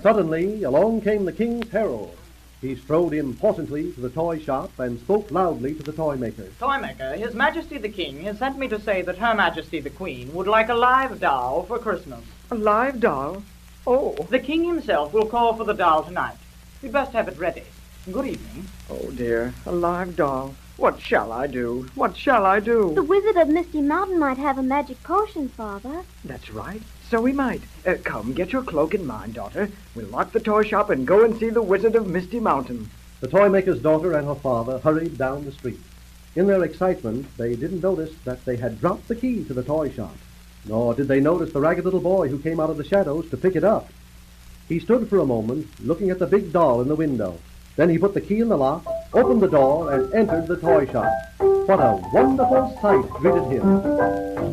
Suddenly, along came the king's herald. He strode importantly to the toy shop and spoke loudly to the toy maker. Toy maker, His Majesty the King has sent me to say that Her Majesty the Queen would like a live doll for Christmas. A live doll? Oh. The King himself will call for the doll tonight. We'd best have it ready. Good evening. Oh, dear. A live doll. What shall I do? What shall I do? The Wizard of Misty Mountain might have a magic potion, Father. That's right. So we might. Come, get your cloak and mine, daughter. We'll lock the toy shop and go and see the Wizard of Misty Mountain. The toy maker's daughter and her father hurried down the street. In their excitement, they didn't notice that they had dropped the key to the toy shop. Nor did they notice the ragged little boy who came out of the shadows to pick it up. He stood for a moment, looking at the big doll in the window. Then he put the key in the lock, opened the door, and entered the toy shop. What a wonderful sight greeted him.